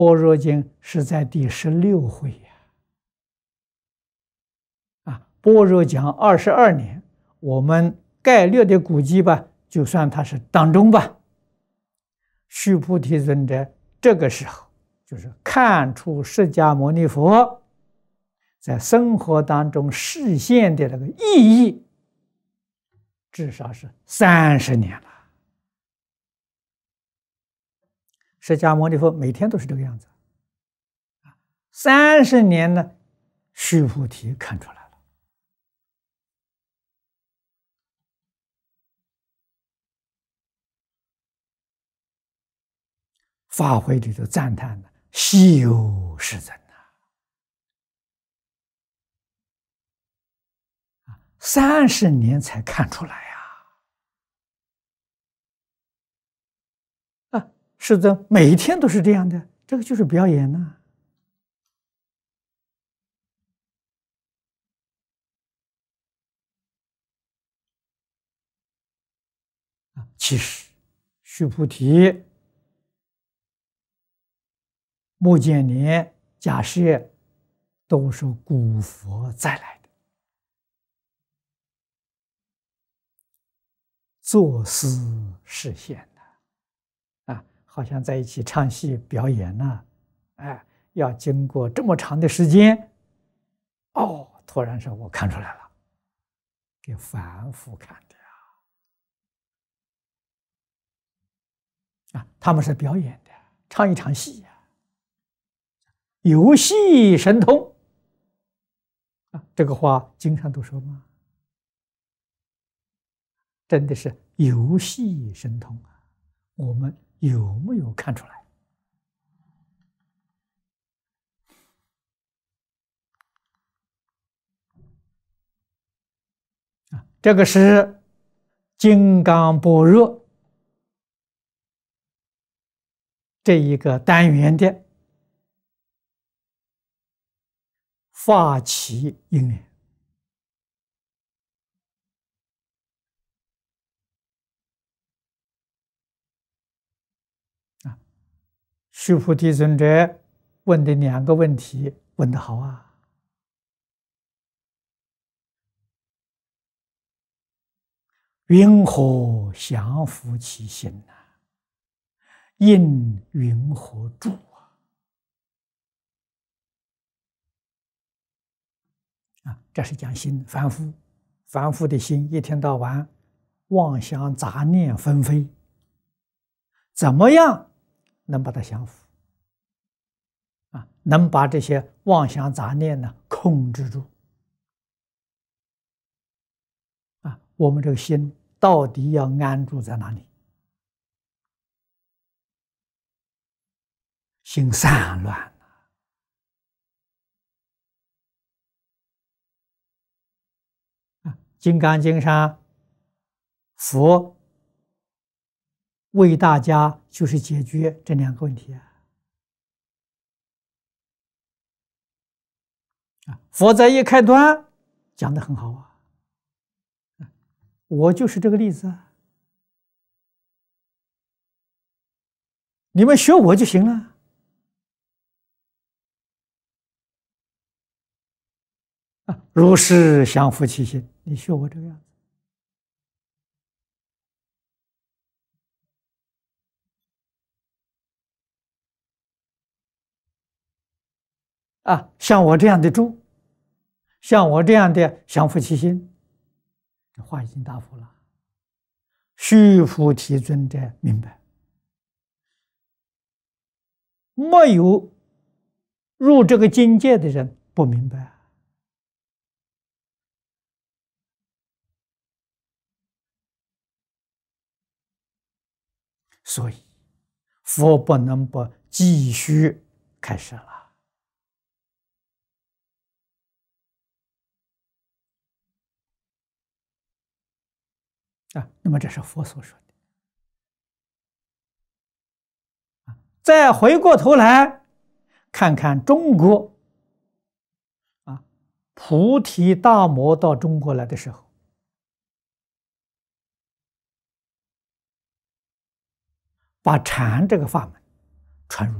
般若经是在第16回呀。般若讲22年，我们概略的估计吧，就算它是当中吧。须菩提尊者这个时候就是看出释迦牟尼佛在生活当中实现的那个意义，至少是30年了。释迦牟尼佛每天都是这个样子，30年呢，须菩提看出来了。法会里头赞叹了：“稀有世尊30年才看出来呀！世尊每天都是这样的，这个就是表演呐。其实须菩提、目犍连、迦叶都是古佛再来的，作思示现好像在一起唱戏表演呢，要经过这么长的时间，突然说我看出来了，给凡夫看的他们是表演的，唱一场戏游戏神通这个话经常都说吗？真的是游戏神通我们有没有看出来？这个是金刚般若这一个单元的发起因缘须菩提尊者问的2个问题问得好云何降伏其心应云何住这是讲心，凡夫的心一天到晚妄想杂念纷飞，怎么样能把它降服能把这些妄想杂念呢控制住我们这个心到底要安住在哪里？心散乱金刚经上佛为大家就是解决这2个问题佛在一开端讲得很好我就是这个例子你们学我就行了如是降伏其心，你学我这个样子像我这样的住，像我这样的降伏其心，这话已经答复了。须菩提尊者明白，没有入这个境界的人不明白所以佛不能不继续开始了那么这是佛所说的再回过头来看看中国菩提大摩到中国来的时候，把禅这个法门传入